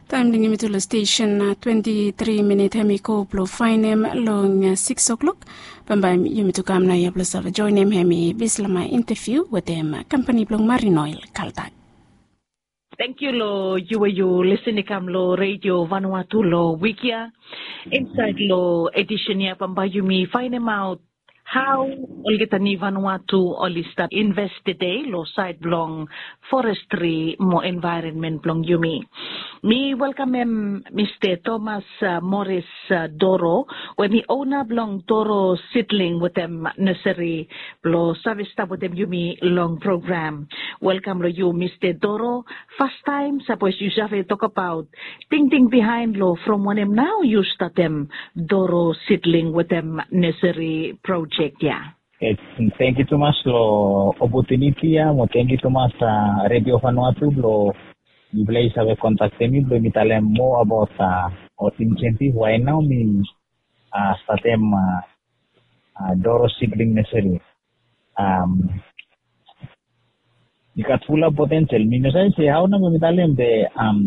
Time dingi mitula station 23 minute hemi ko plo finem long 6 o'clock. Pamba yumitu kamna ya plus of join him hemi bislama interview with them company blong marine oil kaltak. Thank you lo you listening kam lo radio Vanuatu lo wikia inside lo edition ya pambayumi find them out how olgeta ni Vanuatu olista invest today lo side blong forestry mo environment blong yumi. Me welcome him Mr. Thomas Morris Doro when the owner blong Doro seedling with them nursery lo service tab with them yumi long program. Welcome lo you Mr. Doro. First time suppose you have talk about thinking behind lo from when him now you start them Doro seedling with them nursery project yeah. Thank you so much lo opportunity mo thank you so much Radio Vanuatu lo you place have contact me lo mi tell more about our incentive why now me start them Doro seedling nursery you got full of potential me no say how na mi tell them the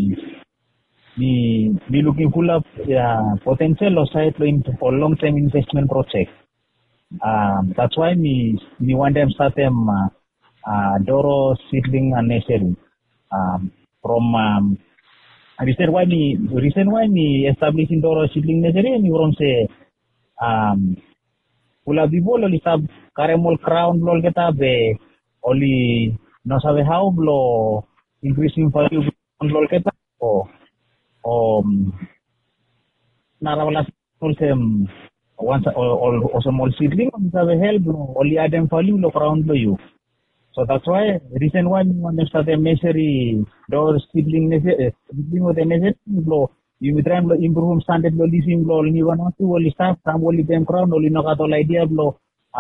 me looking full of potential or site for long term investment project. That's why me want them start them Doro seedling and nursery. From reason why me establishing Doro seedling nursery and you won't say pula bibol only sab karemol crown lol kita be only no sabe how blow increasing value lol kita o narawala sem once or small seedling have a help only add them value look around to you. So that's why reason why we want to start a nursery Doro seedling nursery with a nursery blow you try to improve standard blow living blow only one or two only staff some only them crown only no all idea blow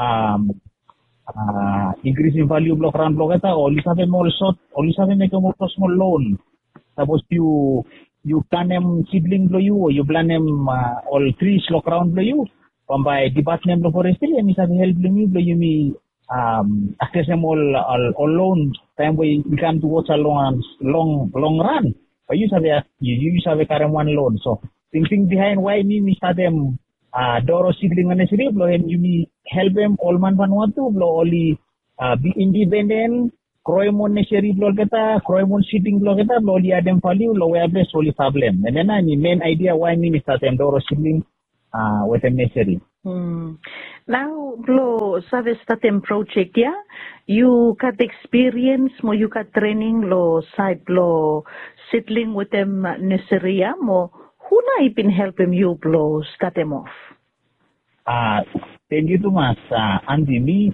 increasing value blow around blow kata only have a more short only have a make a more small loan. Suppose you plan them seedling blow you or you plan them all trees look around blow you. By department of forestry and is help me access them all loan time we come to watch a long run. But you have a current one loan. So thinking behind why me start them Doro seedling and nursery and you help them all man Vanuatu blow only be independent. Kroemon nursery blow kita, Kroemon seedling blow kita, blow only add them value, low average only problem. And then I main idea why me start them Doro seedling with a nursery. Now, lo service tatem project ya, you got experience mo you got training lo side lo seedling with them nursery ya mo who na ipin help him you blow start them off. Thank you too much. Andy me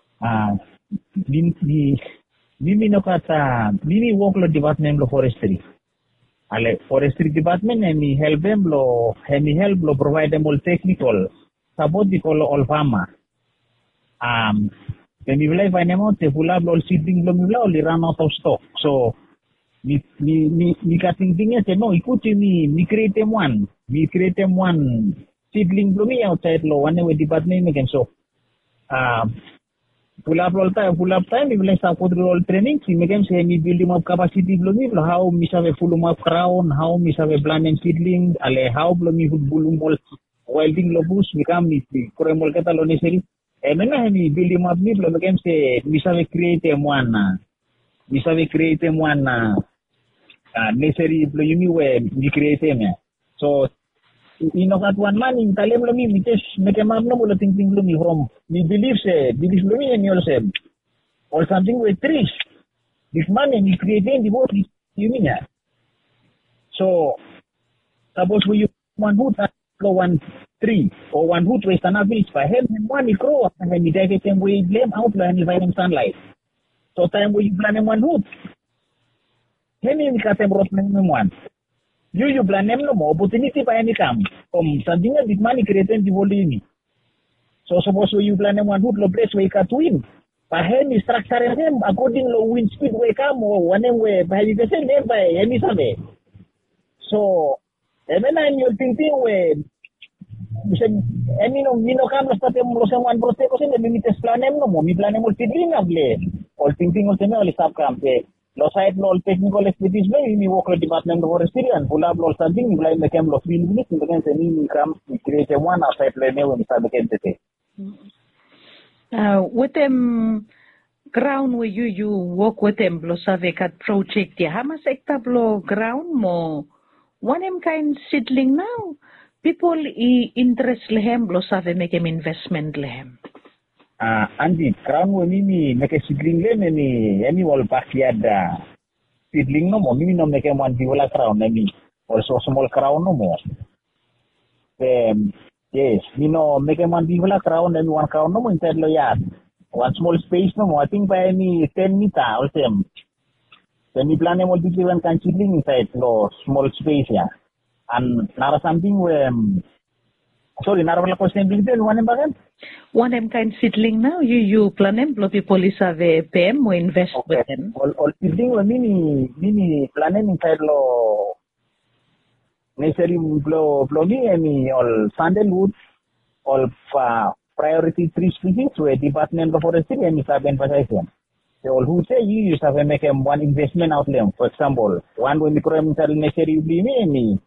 no kata me work lo department lo forestry. Ale forestry department me help them lo provide them all technical support the all farmer. When we live in amount the full all seedling lo mi only run out of stock. So me cutting thing say no ikuti me create them one seedling lo mi outside lo one way department again so full up time we will start with all training we make them say me building up capacity lo mi how me have a full up crown how me have a plant and seedling ale how lo mi bulung all welding lo bus become me kuremol kata lo nursery mena mi building up ni lo make them say me have create one nursery lo yumi we me create them so inokat one man in talem lo mi just make em no lo thinking lo mi from me believe lo mi and yourself or something with trees this man me creating the both you mean so suppose we one hood one tree or one hood waste an average by him one grow and when you take it and we blame outline environment sunlight so time we plan one hood him in katem rot one you plan them no more opportunity by any time from something that this money creating the volume so suppose you plan them one hood lo place we cut win by him structure them according to wind speed we come or one way by the same by any survey so even I'm thinking we bisa no kam start mo sa one project kasi may mites planem no mo mi planem mo tidling able all thinking mo sa me all stop kam pe lo side lo technical expertise be mi work lo department of forestry and pula lo something mi blame kem lo field ni mi ken ni kam create one outside le ne we mi sabe ken te. With them ground where you work with them blo save kat project ya hamas ekta blo ground mo one kind seedling now people interest lehem blo save make investment lehem. Andi ground we mi make seedling le ni wall backyard seedling no mo mi no make one viola crown mi also small crown no mo. Yes, mi no make one viola crown and one crown no mo inside lo yard. One small space no more. I think by any 10 meter also. Then we plan all different kind seedling inside no small space yeah. And now something where sorry, now what question big then one bagan? One kind seedling now you plan them blow people is have PM or invest with them. All seedling we mini planning inside lo necessary blow me any all sandalwood all priority 3 species to a department of forestry and is emphasizing. So all who say you have to make one investment outlay. For example, one when micrometer necessary be me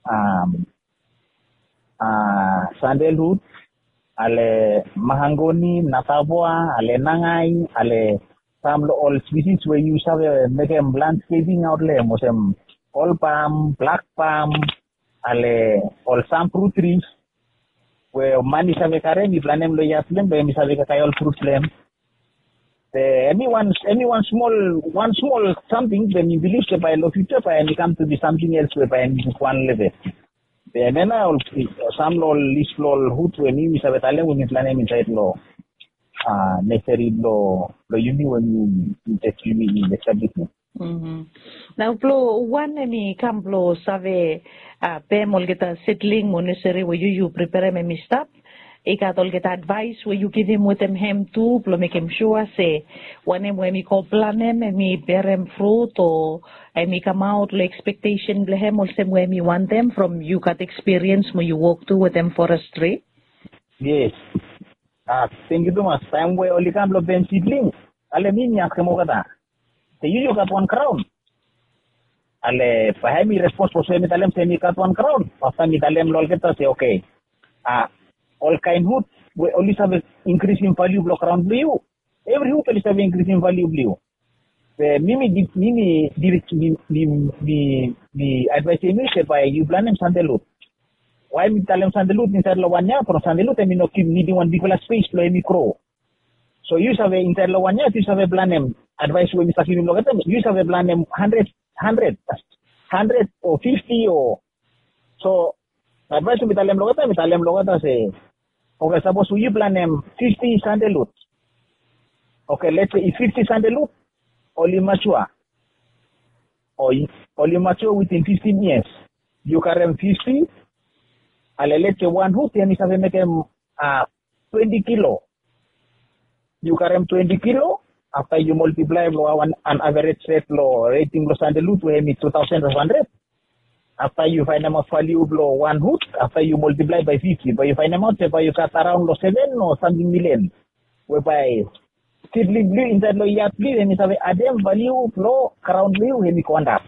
sandalwood, ale mahangoni, natabwa, ale nangai, ale some all species where you have to make a landscaping outlay. All palm, black palm, ale all some fruit trees. Where money save kare mi planem lo yaslem be mi save kay all fruit lem anyone small something when you believe by lo future by and come to be something else by and one level the nena all some lo list lo hoot when mi save tale when mi planem inside lo necessary lo uni when you take you in the establishment. Now, blow one any come blow save pemol get a settling monetary where you prepare him stop. All get advice where you give him with him too, blow make him sure say when me call plan him and me bear him fruit or I me come out like expectation bleh him also when me want them from you got experience when you walk to with them forestry. Yes. Thank you so much. Time where only come blow ben seedling. Ale mini akemogada. So you got one crown. Ale pahami response po sa mitalem sa got one crown. After mitalem lol kita say okay. All kind hoot we only have increasing value block around blue. Every hoot only have increasing value blue. Mimi advice me say by you plan them sandalwood. Why mitalem sandalwood inside lawanya from sandalwood I mean no keep needing one big space to micro. So you have inside lawanya you have plan them. Advice when Mr. Kim look at them, you have a plan them 100 or 50 or so advice with Mitalem Logata say, okay, suppose you plan them 50 sandalwood. Okay, let's say if 50 sandalwood, only mature. Or only mature within 15 years. You carry 50, and let's say one hoot, and you have to make them 20 kilo. You carry 20 kilo. After you multiply an average rate rating sandalwood we have 2,100. After you find them a value one hoot, after you multiply by 50, but you find them out by you cut around 7 or something million. Whereby seedling blue inside lo yard blue and it's a adem value flow around blue when you conduct.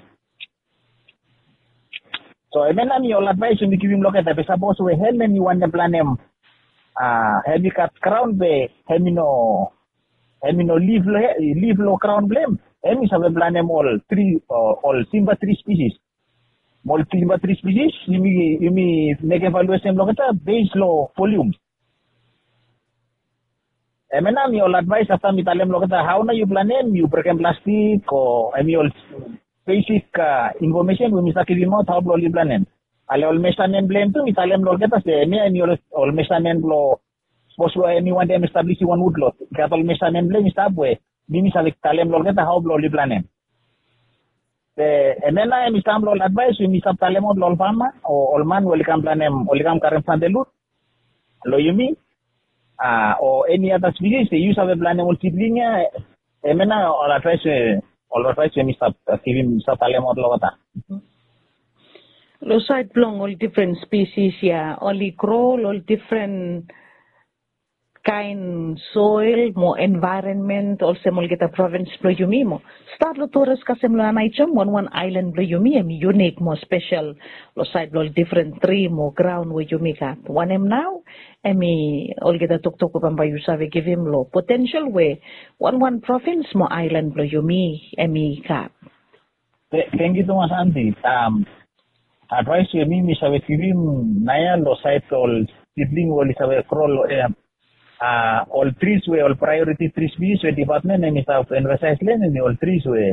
So I mean your advice when you give him look at the suppose we have many one plan them have you cut crown bay have you no leave low crown blame. And we have a plan them all timber 3 species. All timber 3 species, you may make evaluation look at base low volume. And then your advice after me tell them look at how now you plan them, you break plastic or all basic information when you start giving out how you plan them. I'll always blame to me tell them look at say me and you'll always blow. Suppose anyone them establish one wood lot. Cattle measurement blame stop way. Mimi sa talem lol kita how blow planen. And then I am some lol advice we stop talem lol farma or all man welcome planem welcome current sandalwood. Lo yumi or any other species they use have a planem or seedling and then all advice we stop giving stop talem lol kata. Lo side belong all different species yeah. Only grow all different kind soil, mo environment, also mo kita province blo yumi mo. Start lo tourist kasi mo na ichom, one island blo yumi, unique mo, special, lo side lo different tree mo, ground wo yumi ka. One now, all kita tuk-tuk ko pambayu sabi give him lo potential way, one province mo island blo yumi, ka. Thank you so much, Andy. Advice yumi mi sabi kivim naya lo side all sibling wali sabi crawl all trees were all priority trees be so department and staff emphasize len and all trees were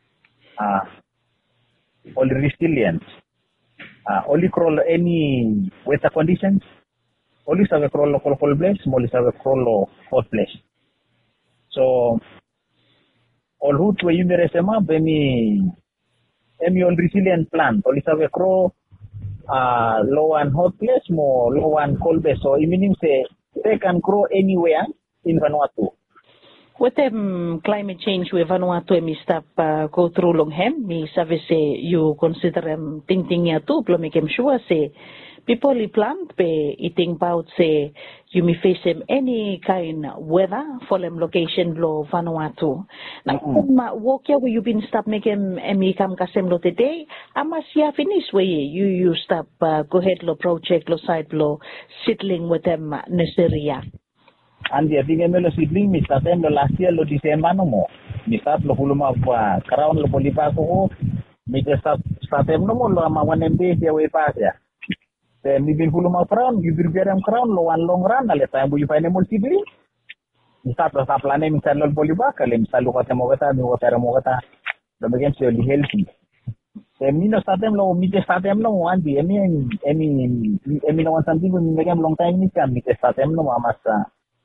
all resilient only crawl any weather conditions only sabi crawl local place only sabi crawl hot place so all route were yumeresema any all resilient plant only sabi crawl low and hot place more low and cold place so it means they can grow anywhere in Vanuatu. With climate change with Vanuatu, mi stop go through long hem, mi sabi say you consider ting ya too, plo make sure say people plant be eating about say you may face any kind weather for them location below Vanuatu. Now walk ya where you been stop making me come kasem lo today. Amasya finish way you stop go ahead lo project lo side lo settling with them necessary. And the thing lo seedling mi startem lo last year lo December no mo. Mi start lo huluma pa crown lo polipa ko mi startem no mo lo ama 1 MB ya we pa ya. Then we will follow crown, you will get them crown, low and long run, a time you find a multi-degree. You start to start planning, Mr. Bolibaka, Mr. Lukatamogata, Nuotaramogata, the begins to be healthy. The Mino Satem low, meet the Satem no one, the Emmy no one something when you make a long time, you can meet the Satem no Mamasa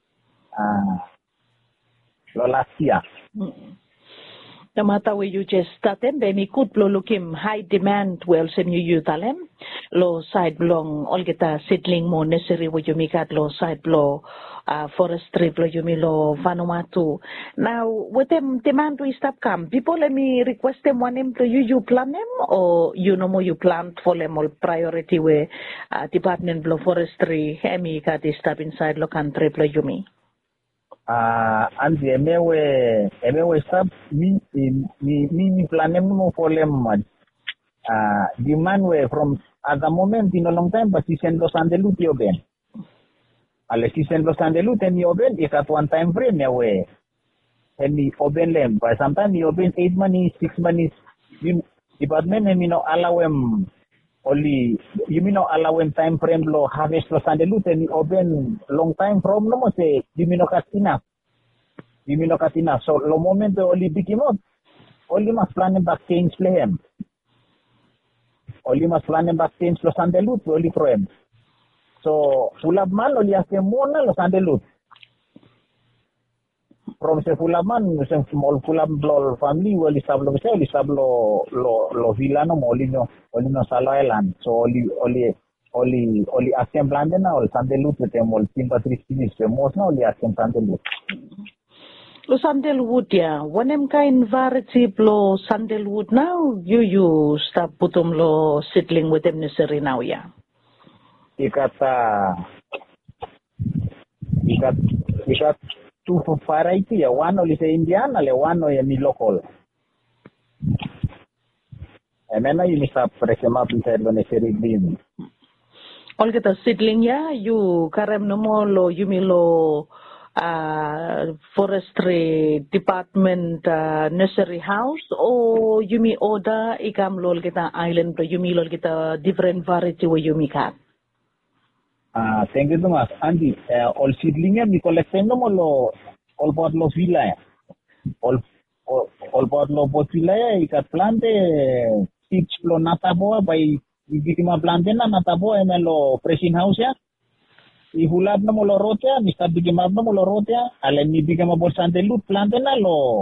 last year. No matter where you just started, then it could blow look him high demand well send you talem. Low side belong all get a settling more necessary where you make at low side blow forestry blow you me low Vanuatu. Now with them demand we stop come. People let me request them one him to you plan them or you know more you plant for them all priority where department blow forestry hemi got stop inside lo country blow you me. And the emewe sub me planem mo for them demand way from at the moment in a long time but si send los andelut yo ben ale si send los andelut and yo ben is at one time frame ya way and me open them but sometimes you open 8 months 6 months department and me no allow them only you mean no allow them time frame lo harvest los andelut and me open long time from no mo say you mean no katina so lo moment only bigimot only mas plan back change plan only mas plan back change los andelut only problem so fulab man only hace mona los andelut from se fulab man se small fulab lo family only sablo lo villano molino salo island so only hacen plan de na o sandelut te mol timba tristis se mos na only hacen sandelut lo sandalwood ya wanem kind variety lo sandalwood now you stop putum lo settling with them necessary now ya ikat two variety ya one only say Indian ale one ya mi local emena you stop presema pinter lo necessary green all get a settling ya you karem no mo lo you mi lo forestry department nursery house or you may order ikam lol kita island to you may lol kita different variety where you may kat thank you so much Andy all seedling mi collection mo lo all part lo villa all part lo villa ikat plante seeds lo natabo by bikima plante na natabo en lo pressing house ya ihulab na mo lo rotea mista bigimab na mo lo rotea ale ni bigama bolsante lut plante na lo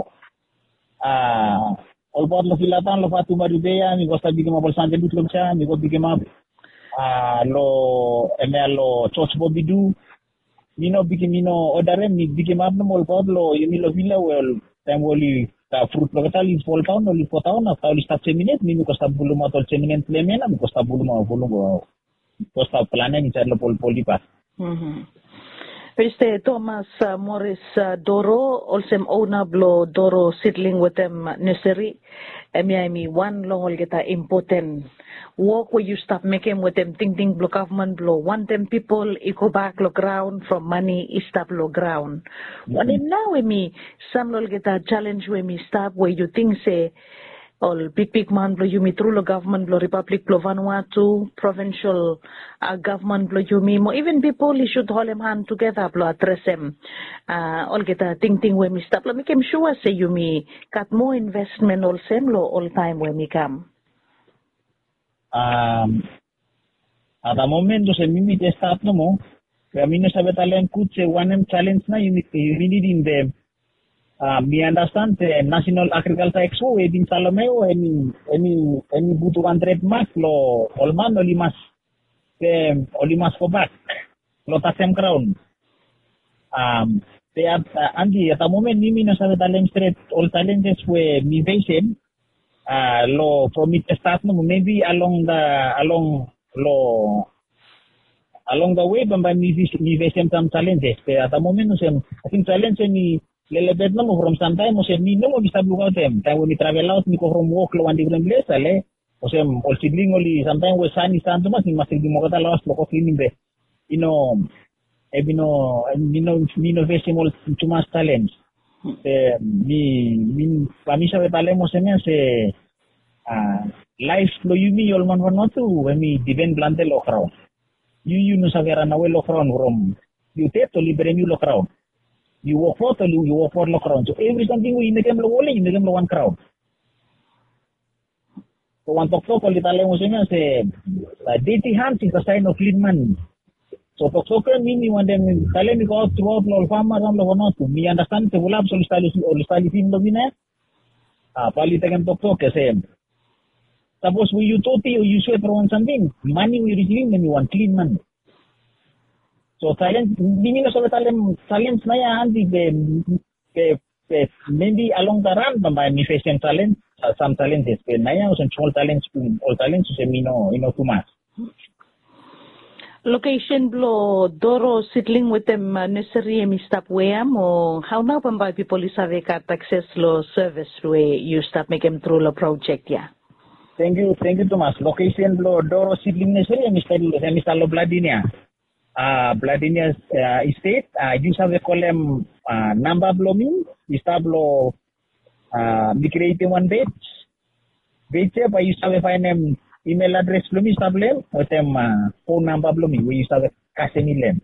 olbot lo filatan lo fatu maribea mi costa bigama bolsante lut lo cha mi go bigama lo emelo chos bobidu mino bigimino odare mi bigimab na mo olbot lo yumi lo villa wel temoli ta fruit lo kata li fall town lo li town hasta li sta cheminate mi costa buluma tol cheminate plemena mi costa buluma costa plane ni charlo polipas Mr. Thomas Morris Doro, also owner blo Doro seedling with them nursery. Emi one long get important work where you start making with them thinking blo government blo want them people eco back lo ground from money stop lo ground. When now emi some lo get a challenge where me stop where you think say all big man blo yumi through the government blo Republic blo Vanuatu provincial government blo yumi mo even people should hold them hand together blo address them all get a thing when me stop lo me came sure say yumi got more investment all same lo all time when me come at the moment se mimi te start no mo kami no sabe talent kutse one challenge na you need in them. We understand the National Agriculture Expo in Salomeo any butuan trademark lo olman olimas for back lo tasem crown they are Andy at the moment nimi na sa talent straight all challenges we mi facing lo from it start no maybe along the way bamba mi facing some challenges at the moment no I think challenge ni lelebet no from sometimes se ni no bisa buka tem tahu ni travel out ni ko from work lo andi bulan biasa le o se all sidling oli sometimes we sani santo mas ni masih di mo kata lawas lo ko cleaning be no festival cuma talent mi kami sabe talemo se life lo yumi yol man tu mi diben blante lo crowd you no sabe rana we lo crowd from you te to libre mi lo crowd. You work for the crowd. So every something we make them one crowd. So one talk all the say dirty hands is a sign of clean money. So talk meaning when them talent go throughout all farmers and not to me understand the lab so style in the pali taken talk say suppose we you toti you say for one something money we receiving then you want clean money. So talent, hindi na sa talent na yan, maybe along the run, may fashion talent, some talents, na yan, some small talents, all talents, so too much. Location blo Doro seedling with them nursery mi stop where or how now by people is have access lo service where you start make them through the project, yeah. Thank you, Thomas. Location blo Doro seedling nursery mi start lo Bladinia. Bladinia estate, you have a column number blooming, you start blow be creating one page by you have a find email address blooming stable with them phone number blooming where you have a casting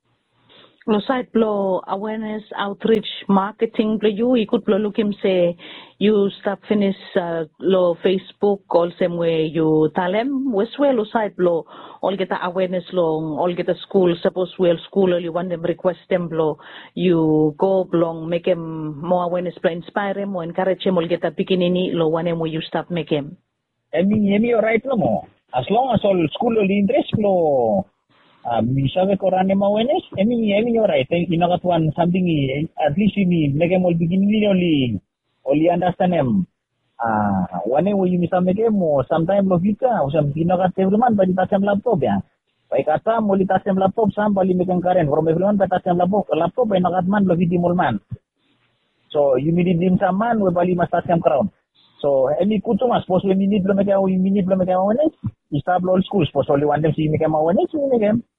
Lo site blow awareness outreach marketing blow you could blow look him say you start finish lo Facebook all same way you tell them wes well lo site blow all get the awareness long all get the school suppose well school you want them request them blow you go long make them more awareness blow inspire them or encourage them all get the beginning lo one them where you start make them. Emi right no more as long as all school only interest blow. Misabe korane mawenes, emi you're right. Inakatuan something at least ini make them all beginning only understand them. One way you misame mo sometimes lo vita, o some pinakat everyone but itasem laptop ya. Pai kata mo itasem laptop sam bali megang karen from everyone but itasem laptop pai nakatman lo vidi molman. So you need dim saman we bali masasem crown. So any kutu mas pos we need lo make awareness. Istab all schools pos only one them see make awareness we make them.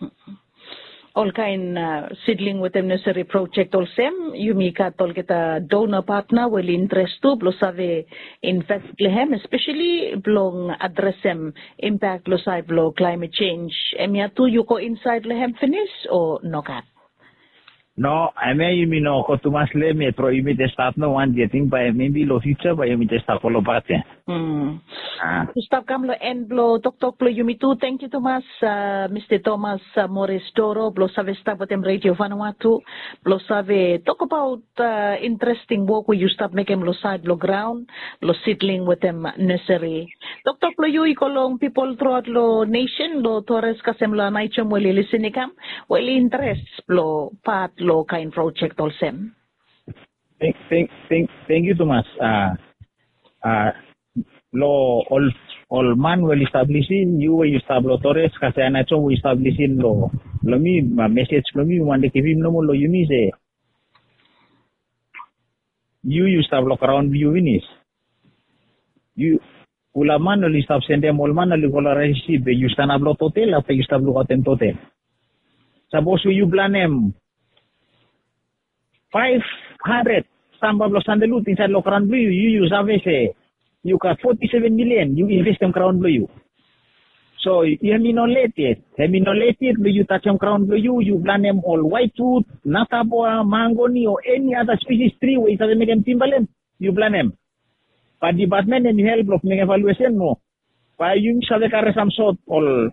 All kind seedling with them nursery project all same you make at all get a donor partner will interest to plus have invest lehem especially blong address them impact lo side blow climate change emiatu you go inside lehem finish or no cat. No, I may you know ko tumas le metro you may start no one getting by maybe lo future by you may start follow back. Stop kamlo and blow talk blow you me too. Thank you Thomas Mr. Thomas Morris Doro blow save stop with them radio Vanuatu blow save talk about interesting work where you start making lo side lo ground lo seedling with them nursery. Talk blow you ikolong people throughout lo nation lo Torres kasem lo naichom wali listening kam wali interest blow part lo kind project all same. Thank you Thomas. Lo all all man will establishing you will establish Torres kasi ana cho will establishing lo mi message lo mi wande kivim no mo lo you mi say you establish around view winis you ulaman will establish sende mol man will receive you stand up hotel apa you establish hotel suppose you blanem 500 samba blo sandelut inside lo Crown Blue you use avese you got 47 million you invest in Crown Blue so you heminolated you touch on Crown Blue you blend them all white tooth nataboa mangoni or any other species tree where it has medium timberland you blend them but department and help of make evaluation no why you have some sort all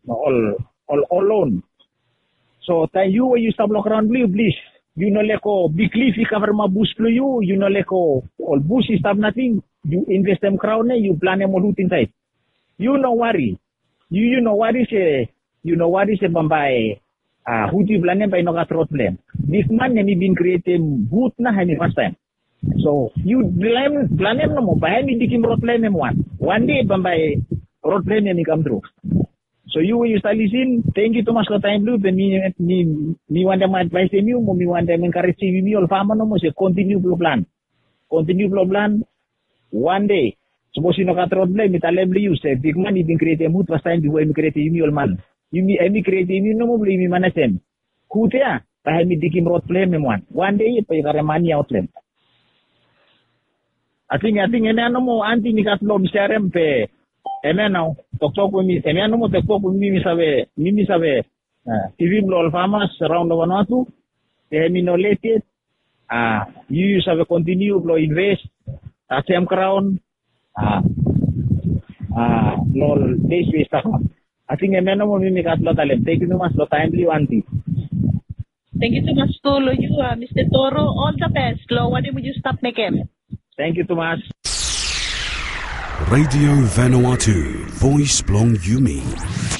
alone so thank you you stop Crown Blue please you know leko big leaf cover ma bush blue you know leko all bush is have nothing you invest them crown you plan them all inside you know worry you know what is a bambai who do you plan them by no got problem this man me been creating boot na hani first time so you plan them no mo by me dikim road plan them one day bambai road plan me come through so you start listening. Thank you too much for time blue. Me want them advice you. Me want them encourage you. Me all farmer no mo say continue plan. One day, suppose you no got problem. Me tell you say big man been create a mood first time before me create you all man. You me create you no mo me manasem. Who there? By me dikim road plan me one day pay kare money out them. I think ene no mo anti ni kat lo misarem pe. Eme now talk with me. Eme no mo talk with me. Mi sabe. TV blog farmers around the Vanuatu. They me no related. You sabe continue blow invest. Same crown. Lol days waste. I think eme no mo mi kat lo talem. Thank you so much lo timely anti. Thank you so much to you, Mr. Toro. All the best. Lo, when would you stop making? Thank you so much. Radio Vanuatu, Voice Blong Yumi.